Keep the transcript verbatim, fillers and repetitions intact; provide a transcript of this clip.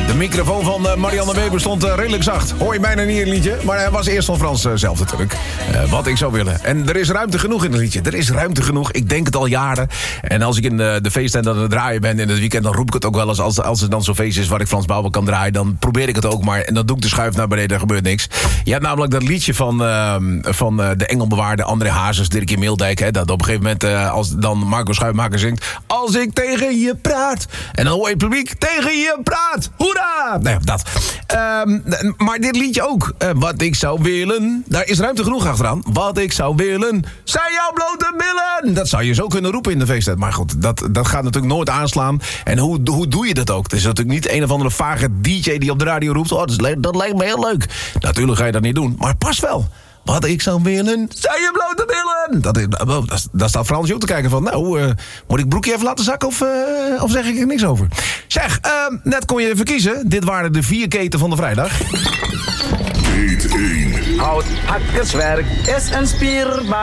De microfoon van uh, Marianne Weber stond uh, redelijk zacht. Hoor je mij nou niet in het liedje? Maar hij was eerst van Frans uh, zelf natuurlijk. Uh, wat ik zou willen. En er is ruimte genoeg in het liedje. Er is ruimte genoeg. Ik denk het al jaren. En als ik in de, de feesttent aan het draaien ben in het weekend... dan roep ik het ook wel eens. Als, als er dan zo'n feest is waar ik Frans Bauer kan draaien... dan probeer ik het ook maar. En dan doe ik de schuif naar beneden. Er gebeurt niks. Je hebt namelijk dat liedje van, uh, van uh, de engelbewaarde André Hazes, Dirkie Meeldijk. Hè, dat op een gegeven moment, uh, als dan Marco Schuitmaker zingt... Als ik tegen je praat. En dan hoor je het publiek tegen je praat. Hoera! Nou ja, dat. Um, maar dit liedje ook. Uh, wat ik zou willen. Daar is ruimte genoeg achteraan. Wat ik zou willen. Zijn jouw blote billen. Dat zou je zo kunnen roepen in de feesttijd. Maar goed, dat, dat gaat natuurlijk nooit aanslaan. En hoe, hoe doe je dat ook? Het is natuurlijk niet een of andere vage D J die op de radio roept. Oh, dat, is, dat lijkt me heel leuk. Natuurlijk ga je dat niet doen. Maar pas wel. Wat ik zou willen, zijn je blote billen. Dat is, dat, dat staat Frans ook te kijken van... nou, uh, moet ik broekje even laten zakken of, uh, of zeg ik er niks over? Zeg, uh, net kon je even kiezen. Dit waren de vier keten van de vrijdag. Kate één. Hout, hakkerswerk is een spierbaar